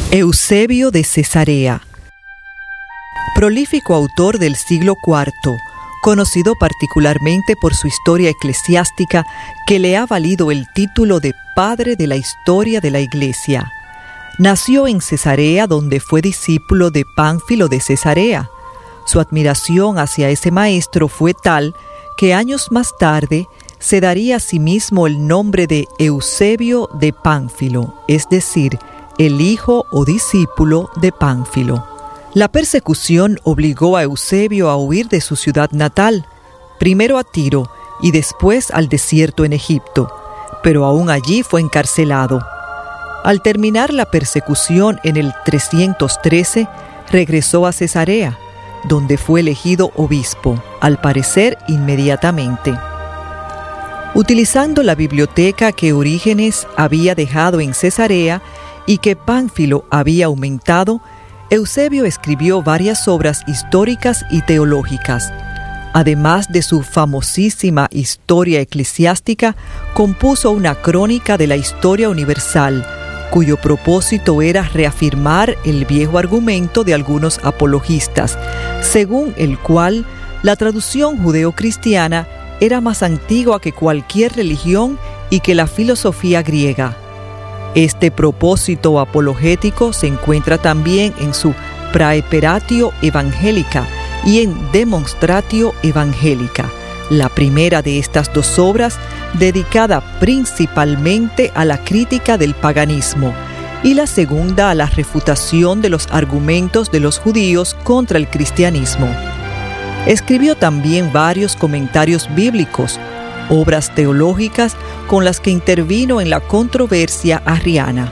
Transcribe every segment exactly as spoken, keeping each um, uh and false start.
Eusebio de Cesarea, prolífico autor del siglo cuarto, conocido particularmente por su historia eclesiástica que le ha valido el título de Padre de la Historia de la Iglesia. Nació en Cesarea, donde fue discípulo de Pánfilo de Cesarea. Su admiración hacia ese maestro fue tal que años más tarde se daría a sí mismo el nombre de Eusebio de Pánfilo, es decir, el hijo o discípulo de Pánfilo. La persecución obligó a Eusebio a huir de su ciudad natal, primero a Tiro y después al desierto en Egipto, pero aún allí fue encarcelado. Al terminar la persecución en el trescientos trece, regresó a Cesarea, donde fue elegido obispo, al parecer inmediatamente. Utilizando la biblioteca que Orígenes había dejado en Cesarea y que Pánfilo había aumentado, Eusebio escribió varias obras históricas y teológicas. Además de su famosísima Historia Eclesiástica, compuso una crónica de la historia universal, cuyo propósito era reafirmar el viejo argumento de algunos apologistas, según el cual la traducción judeocristiana era más antigua que cualquier religión y que la filosofía griega. Este propósito apologético se encuentra también en su Praeparatio Evangelica y en Demonstratio Evangelica, la primera de estas dos obras dedicada principalmente a la crítica del paganismo y la segunda a la refutación de los argumentos de los judíos contra el cristianismo. Escribió también varios comentarios bíblicos, obras teológicas con las que intervino en la controversia arriana.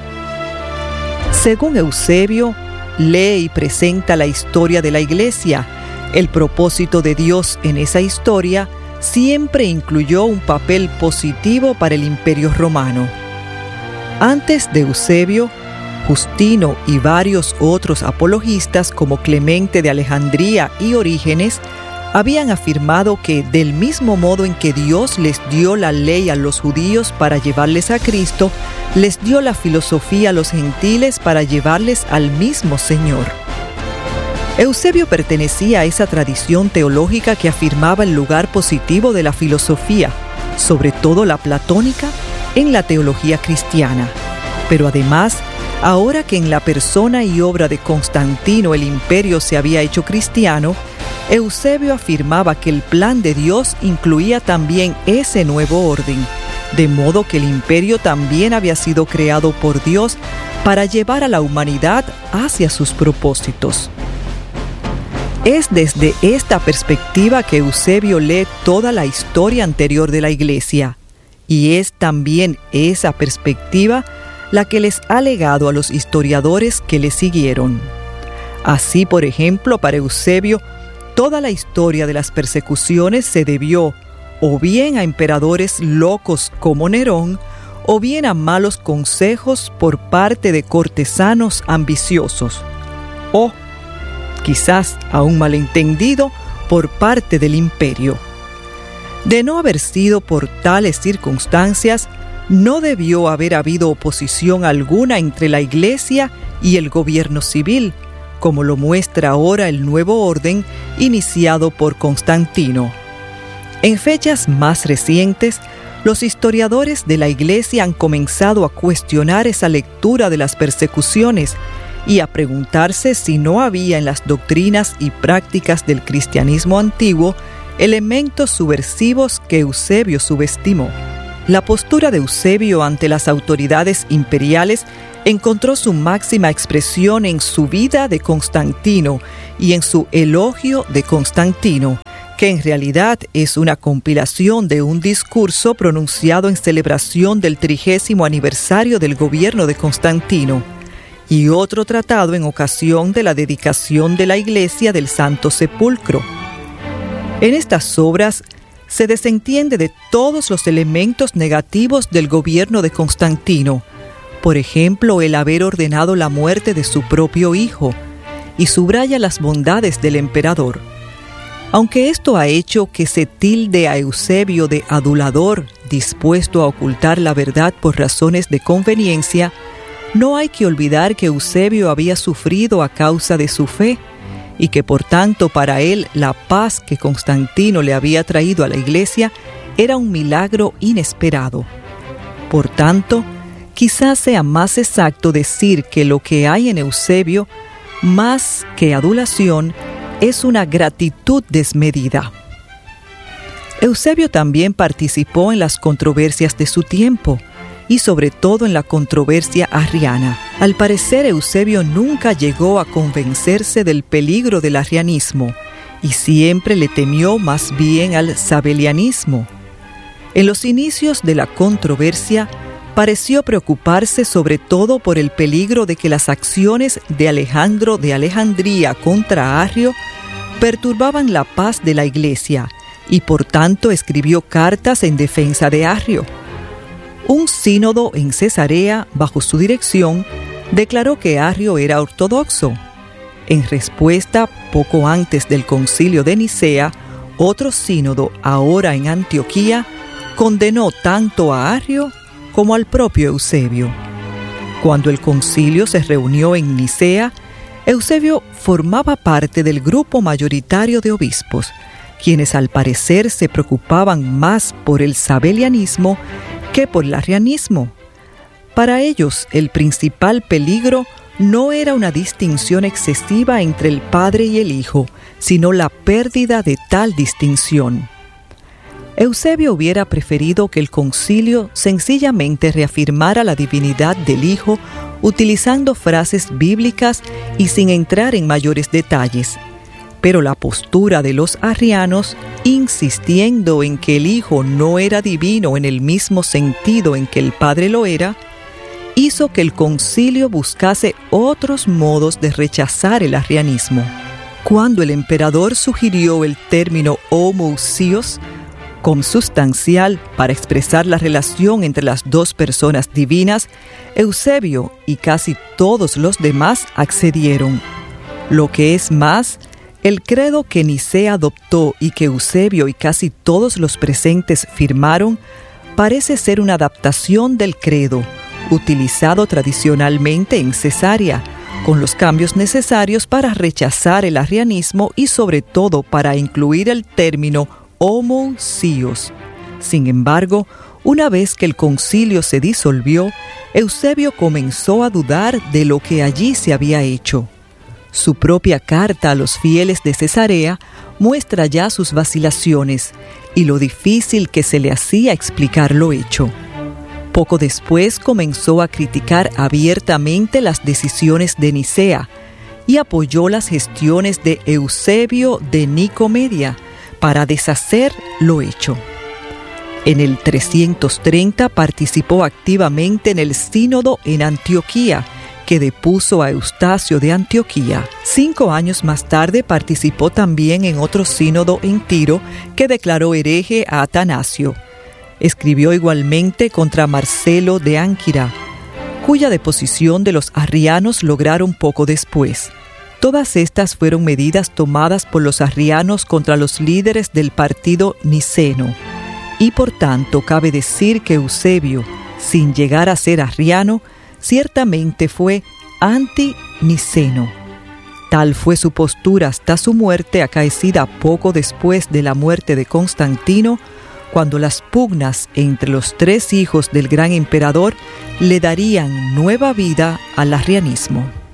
Según Eusebio, lee y presenta la historia de la Iglesia. El propósito de Dios en esa historia siempre incluyó un papel positivo para el Imperio Romano. Antes de Eusebio, Justino y varios otros apologistas como Clemente de Alejandría y Orígenes habían afirmado que del mismo modo en que Dios les dio la ley a los judíos para llevarles a Cristo, les dio la filosofía a los gentiles para llevarles al mismo Señor. Eusebio pertenecía a esa tradición teológica que afirmaba el lugar positivo de la filosofía, sobre todo la platónica, en la teología cristiana. Pero además, ahora que en la persona y obra de Constantino el imperio se había hecho cristiano, Eusebio afirmaba que el plan de Dios incluía también ese nuevo orden, de modo que el imperio también había sido creado por Dios para llevar a la humanidad hacia sus propósitos. Es desde esta perspectiva que Eusebio lee toda la historia anterior de la Iglesia, y es también esa perspectiva la que les ha legado a los historiadores que le siguieron. Así, por ejemplo, para Eusebio, toda la historia de las persecuciones se debió o bien a emperadores locos como Nerón, o bien a malos consejos por parte de cortesanos ambiciosos, o quizás a un malentendido por parte del imperio. De no haber sido por tales circunstancias, no debió haber habido oposición alguna entre la Iglesia y el gobierno civil, como lo muestra ahora el nuevo orden iniciado por Constantino. En fechas más recientes, los historiadores de la Iglesia han comenzado a cuestionar esa lectura de las persecuciones y a preguntarse si no había en las doctrinas y prácticas del cristianismo antiguo elementos subversivos que Eusebio subestimó. La postura de Eusebio ante las autoridades imperiales encontró su máxima expresión en su vida de Constantino y en su elogio de Constantino, que en realidad es una compilación de un discurso pronunciado en celebración del trigésimo aniversario del gobierno de Constantino, y otro tratado en ocasión de la dedicación de la Iglesia del Santo Sepulcro. En estas obras se desentiende de todos los elementos negativos del gobierno de Constantino, por ejemplo, el haber ordenado la muerte de su propio hijo, y subraya las bondades del emperador. Aunque esto ha hecho que se tilde a Eusebio de adulador, dispuesto a ocultar la verdad por razones de conveniencia, No hay que olvidar que Eusebio había sufrido a causa de su fe y que por tanto para él la paz que Constantino le había traído a la Iglesia era un milagro inesperado. Por tanto, quizás sea más exacto decir que lo que hay en Eusebio, más que adulación, es una gratitud desmedida. Eusebio también participó en las controversias de su tiempo, y sobre todo en la controversia arriana. Al parecer, Eusebio nunca llegó a convencerse del peligro del arrianismo, y siempre le temió más bien al sabelianismo. En los inicios de la controversia, pareció preocuparse sobre todo por el peligro de que las acciones de Alejandro de Alejandría contra Arrio perturbaban la paz de la Iglesia, y por tanto escribió cartas en defensa de Arrio. Un sínodo en Cesarea, bajo su dirección, declaró que Arrio era ortodoxo. En respuesta, poco antes del concilio de Nicea, otro sínodo, ahora en Antioquía, condenó tanto a Arrio como al propio Eusebio. Cuando el concilio se reunió en Nicea, Eusebio formaba parte del grupo mayoritario de obispos, quienes al parecer se preocupaban más por el sabelianismo que por el arrianismo. Para ellos, el principal peligro no era una distinción excesiva entre el Padre y el Hijo, sino la pérdida de tal distinción. Eusebio hubiera preferido que el concilio sencillamente reafirmara la divinidad del Hijo utilizando frases bíblicas y sin entrar en mayores detalles. Pero la postura de los arrianos, insistiendo en que el Hijo no era divino en el mismo sentido en que el Padre lo era, hizo que el concilio buscase otros modos de rechazar el arrianismo. Cuando el emperador sugirió el término homoousios, consubstancial para expresar la relación entre las dos personas divinas, Eusebio y casi todos los demás accedieron. Lo que es más, el credo que Nicea adoptó y que Eusebio y casi todos los presentes firmaron parece ser una adaptación del credo, utilizado tradicionalmente en Cesarea, con los cambios necesarios para rechazar el arrianismo y sobre todo para incluir el término homoousios. Sin embargo, una vez que el concilio se disolvió, Eusebio comenzó a dudar de lo que allí se había hecho. Su propia carta a los fieles de Cesarea muestra ya sus vacilaciones y lo difícil que se le hacía explicar lo hecho. Poco después comenzó a criticar abiertamente las decisiones de Nicea y apoyó las gestiones de Eusebio de Nicomedia para deshacer lo hecho. En el trescientos treinta participó activamente en el sínodo en Antioquía, que depuso a Eustacio de Antioquía. Cinco años más tarde participó también en otro sínodo en Tiro, que declaró hereje a Atanasio. Escribió igualmente contra Marcelo de Anquira, cuya deposición de los arrianos lograron poco después. Todas estas fueron medidas tomadas por los arrianos contra los líderes del partido niceno, y por tanto cabe decir que Eusebio, sin llegar a ser arriano, ciertamente fue anti-niceno. Tal fue su postura hasta su muerte, acaecida poco después de la muerte de Constantino, cuando las pugnas entre los tres hijos del gran emperador le darían nueva vida al arrianismo.